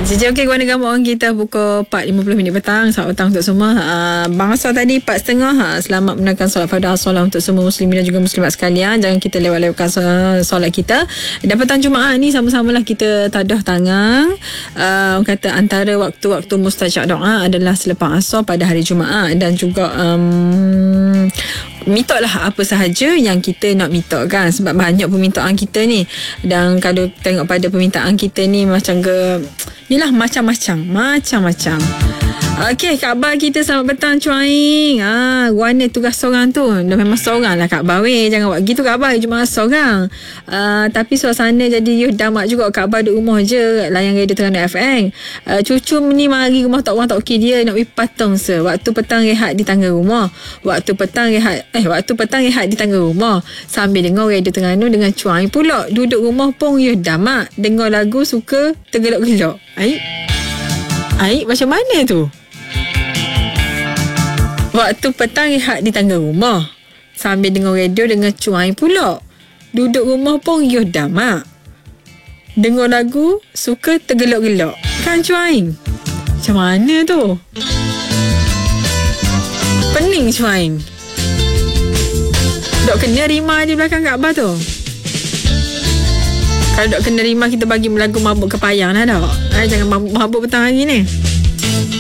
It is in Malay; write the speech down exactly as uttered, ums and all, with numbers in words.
Sejauh okey, Guana Gamut orang kita pukul empat lima puluh minit petang. Selamat petang untuk semua. uh, Bangsa tadi empat tiga puluh. uh, Selamat menunaikan solat fardu solat untuk semua muslimin dan juga muslimat sekalian. Jangan kita lewat-lewatkan solat kita. Dan petang Jumaat ni sama-samalah kita tadah tangan. uh, Orang kata antara waktu-waktu mustajab doa adalah selepas asar pada hari Jumaat. Dan juga um, minta lah apa sahaja yang kita nak minta kan. Sebab banyak permintaan kita ni. Dan kalau tengok pada permintaan kita ni macam ke, yelah macam-macam Macam-macam. Okey, khabar kita selamat petang Cuaing. Ah, Guana tugas seorang tu. Dah memang seorang lah khabar weh. Jangan buat gitu khabar cuma seorang. Ah, tapi suasana jadi yuh damat juga. Khabar duduk rumah je layan radio Terengganu F M. Ah, cucu ni mari rumah tak orang tak okey dia nak pergi patong se. Waktu petang rehat di tangga rumah. Waktu petang rehat eh waktu petang rehat di tangga rumah. Sambil dengar radio Terengganu dengan Cuaing pula. Duduk rumah pun yuh damat. Dengar lagu suka tergelak-gelak. Aik. Aik macam mana tu? Waktu petang rehat di tangga rumah. Sambil dengar radio dengan Cuaing pula. Duduk rumah pun yuh damat. Dengar lagu suka tergelak-gelak. Kan Cuaing? Macam mana tu? Pening Cuaing. Dok kena rima je belakang Kaabah tu. Kalau dok kena rima kita bagi lagu mabuk kepayang lah dok. Ay, jangan mabuk-mabuk petang hari ni.